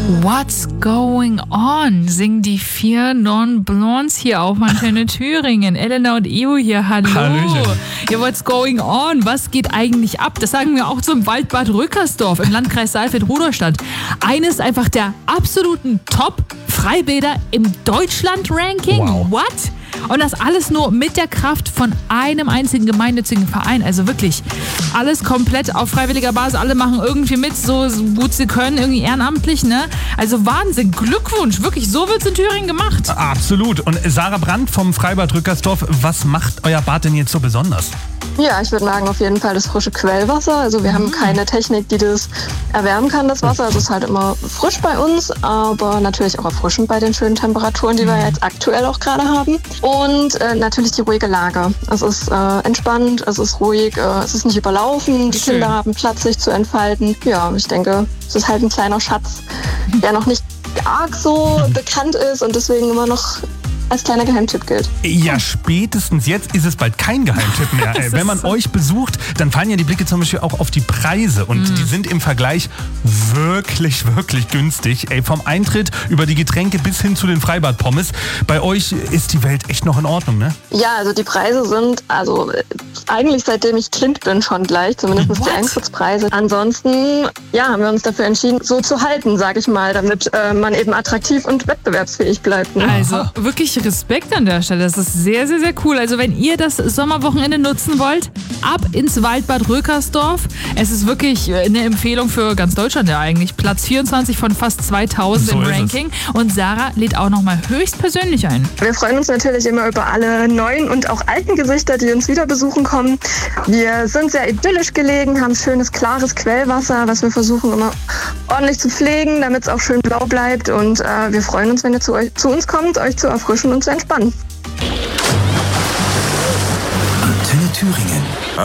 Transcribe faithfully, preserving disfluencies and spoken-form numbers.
What's going on? Singen die vier Non-Blondes hier auf Antenne Thüringen. Elena und Eo hier, hallo. Hallöchen. Ja, what's going on? Was geht eigentlich ab? Das sagen wir auch zum Waldbad Rückersdorf im Landkreis Saalfeld-Rudolstadt. Eines einfach der absoluten Top-Freibäder im Deutschland-Ranking. Wow. What? Und das alles nur mit der Kraft von einem einzigen gemeinnützigen Verein. Also wirklich alles komplett auf freiwilliger Basis. Alle machen irgendwie mit, so gut sie können, irgendwie ehrenamtlich, ne? Also Wahnsinn, Glückwunsch. Wirklich, so wird's in Thüringen gemacht. Absolut. Und Sarah Brandt vom Freibad Rückersdorf, was macht euer Bad denn jetzt so besonders? Ja, ich würde sagen, auf jeden Fall das frische Quellwasser. Also wir haben keine Technik, die das erwärmen kann, das Wasser. Also es ist halt immer frisch bei uns, aber natürlich auch erfrischend bei den schönen Temperaturen, die wir jetzt aktuell auch gerade haben. Und äh, natürlich die ruhige Lage. Es ist äh, entspannt, es ist ruhig, äh, es ist nicht überlaufen. Die Schön. Kinder haben Platz, sich zu entfalten. Ja, ich denke, es ist halt ein kleiner Schatz, der noch nicht arg so bekannt ist und deswegen immer noch als kleiner Geheimtipp gilt. Ja, spätestens jetzt ist es bald kein Geheimtipp mehr. Ey, wenn man euch besucht, dann fallen ja die Blicke zum Beispiel auch auf die Preise. Und mm. die sind im Vergleich wirklich, wirklich günstig. Ey, vom Eintritt über die Getränke bis hin zu den Freibad-Pommes. Bei euch ist die Welt echt noch in Ordnung, ne? Ja, also die Preise sind, also eigentlich seitdem ich Kind bin schon gleich, zumindest What? die Eintrittspreise. Ansonsten, ja, haben wir uns dafür entschieden, so zu halten, sag ich mal, damit äh, man eben attraktiv und wettbewerbsfähig bleibt. Ne? Also wirklich Respekt an der Stelle. Das ist sehr, sehr, sehr cool. Also wenn ihr das Sommerwochenende nutzen wollt, ab ins Waldbad Rückersdorf. Es ist wirklich eine Empfehlung für ganz Deutschland ja eigentlich. Platz vierundzwanzig von fast zweitausend So im ist Ranking. Und Sarah lädt auch nochmal höchstpersönlich ein. Wir freuen uns natürlich immer über alle neuen und auch alten Gesichter, die uns wieder besuchen kommen. Wir sind sehr idyllisch gelegen, haben schönes, klares Quellwasser, was wir versuchen immer ordentlich zu pflegen, damit es auch schön blau bleibt. Und äh, wir freuen uns, wenn ihr zu, euch, zu uns kommt, euch zu erfrischen und zu entspannen. Antenne Thüringen.